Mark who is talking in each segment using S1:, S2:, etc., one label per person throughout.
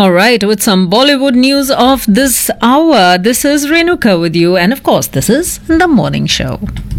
S1: All right, with some Bollywood news of this hour, this is Renuka with you, and of course, this is The Morning Show.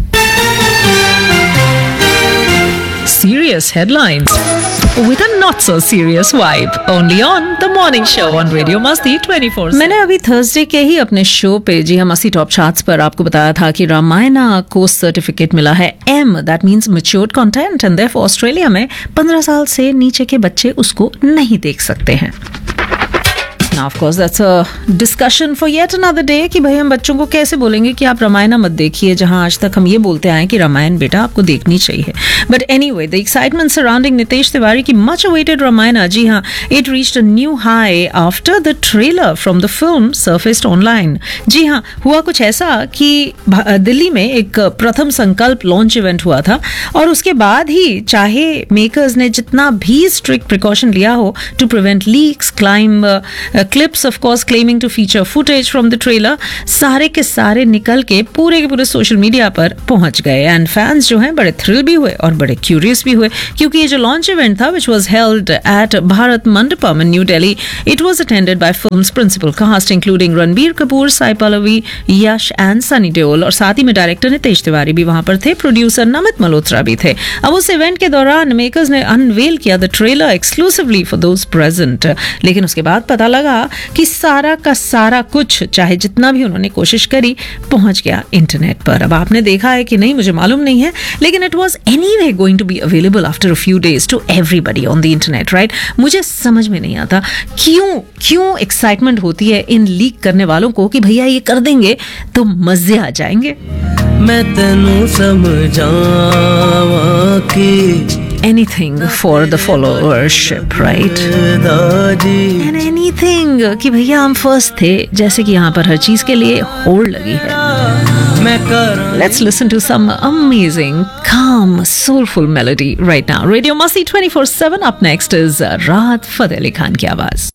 S1: Serious headlines with a not so serious vibe, only on The Morning Show on Radio Masti 24/7. मैंने अभी Thursday के ही अपने show पे जी हम मस्ती top charts पर आपको बताया था कि रामायणा को सर्टिफिकेट मिला है M, that means matured content, and therefore Australia में 15 साल से नीचे के बच्चे उसको नहीं देख सकते हैं. Now, of course, that's a discussion for yet another day कि भाई हम बच्चों को कैसे बोलेंगे कि आप रामायण मत देखिए, जहां आज तक हम ये बोलते आए कि रामायण बेटा आपको देखनी चाहिए. But anyway, the excitement surrounding Nitesh Tiwari की much awaited रामायण, जी हाँ, it reached a new high after the trailer from the film surfaced online. जी हाँ, हुआ कुछ ऐसा कि दिल्ली में एक प्रथम संकल्प लॉन्च इवेंट हुआ था, और उसके बाद ही चाहे मेकर्स ने जितना भी स्ट्रिक्ट प्रिकॉशन लिया हो to prevent leaks, clips of course claiming to feature footage from the trailer, सारे के सारे निकल के पूरे सोशल मीडिया पर पहुंच गए. एंड फैंस जो हैं बड़े थ्रिल भी हुए और बड़े क्यूरियस भी हुए, क्योंकि ये जो लॉन्च इवेंट था which was held at Bharat Mandapam in New Delhi, it was attended by film's principal cast including Ranbir Kapoor, Sai Pallavi, Yash and Sunny Deol, और साथ ही में डायरेक्टर नितेश तिवारी भी वहां पर थे, प्रोड्यूसर नमित मल्होत्रा भी थे. अब उस इवेंट के दौरान मेकर्स ने अनवेल किया the trailer exclusively for those present, लेकिन उसके बाद पता लगा कि सारा का सारा कुछ, चाहे जितना भी उन्होंने कोशिश करी, पहुंच गया इंटरनेट पर. अब आपने देखा है कि नहीं मुझे मालूम नहीं है, लेकिन it was anyway going to be available after a few days to everybody on the internet, right? मुझे समझ में नहीं आता क्यों एक्साइटमेंट होती है इन लीक करने वालों को कि भैया ये कर देंगे तो मजे आ जाएंगे. मैं तेनू समझावां कि anything for the followership, right? And anything कि भैया हम फर्स्ट थे, जैसे कि यहाँ पर हर चीज के लिए होल्ड लगी है. Let's listen to some amazing, calm, soulful melody right now. Radio Masti 24/7. Up next is राहत फतेह अली खान की आवाज.